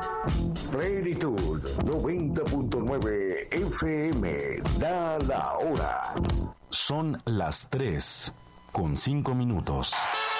Plenitud 90.9 FM. Da la hora. Son las 3:05.